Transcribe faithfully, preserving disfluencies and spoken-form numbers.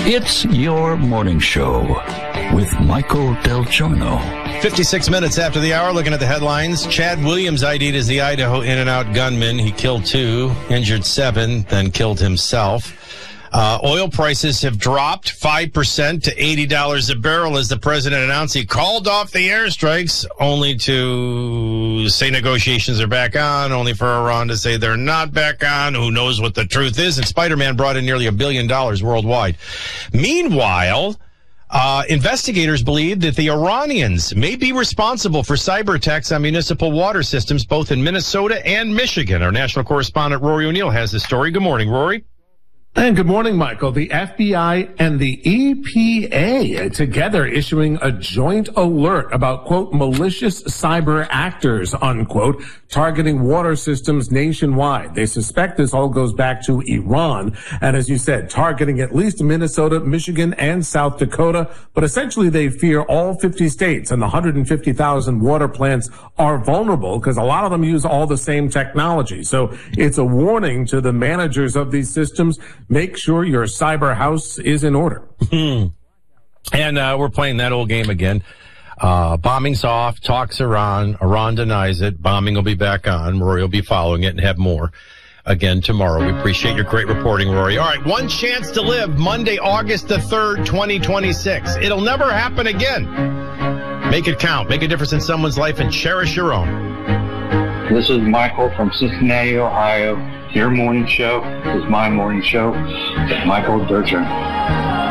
It's your morning show with Michael Del Giorno. fifty-six minutes after the hour, looking at the headlines. Chad Williams I D'd as the Idaho In-N-Out gunman. He killed two, injured seven, then killed himself. Uh, oil prices have dropped five percent to eighty dollars a barrel as the president announced he called off the airstrikes, only to say negotiations are back on, only for Iran to say they're not back on. Who knows what the truth is? And Spider-Man brought in nearly a billion dollars worldwide. Meanwhile, Uh, investigators believe that the Iranians may be responsible for cyber attacks on municipal water systems, both in Minnesota and Michigan. Our national correspondent, Rory O'Neill, has the story. Good morning, Rory. And good morning, Michael. The F B I and the E P A together issuing a joint alert about, quote, malicious cyber actors, unquote, targeting water systems nationwide. They suspect this all goes back to Iran. And as you said, targeting at least Minnesota, Michigan, and South Dakota. But essentially, they fear all fifty states and the one hundred fifty thousand water plants are vulnerable because a lot of them use all the same technology. So it's a warning to the managers of these systems. Make sure your cyber house is in order. Hmm. And uh, we're playing that old game again. Uh, bombing's off. Talks are on. Iran denies it. Bombing will be back on. Rory will be following it and have more again tomorrow. We appreciate your great reporting, Rory. All right, one chance to live, Monday, August the third, twenty twenty-six. It'll never happen again. Make it count. Make a difference in someone's life and cherish your own. This is Michael from Cincinnati, Ohio. Your morning show is my morning show. Michael Del Giorno.